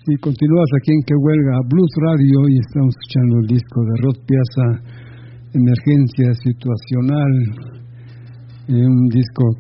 Y continúas aquí en Que Huelga Blues Radio y estamos escuchando el disco de Rod Piazza, Emergencia Situacional, un disco